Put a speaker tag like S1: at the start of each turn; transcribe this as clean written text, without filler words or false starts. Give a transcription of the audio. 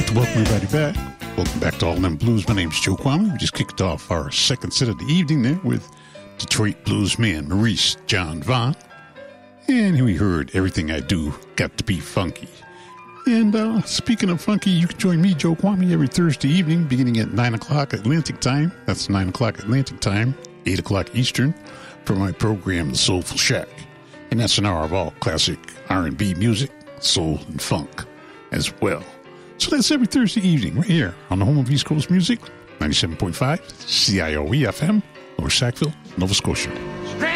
S1: Welcome everybody back. Welcome back to All Them Blues. My name's Joe Kwame. We just kicked off our second set of the evening there with Detroit bluesman Maurice John Vaughn. And we heard Everything I Do Got to Be Funky. And speaking of funky, you can join me, Joe Kwame, every Thursday evening beginning at 9 o'clock Atlantic Time. That's 9 o'clock Atlantic Time, 8 o'clock Eastern, for my program, The Soulful Shack. And that's an hour of all classic R&B music, soul, and funk as well. So that's every Thursday evening right here on the home of East Coast Music, 97.5 CIOE FM, Lower Sackville, Nova Scotia.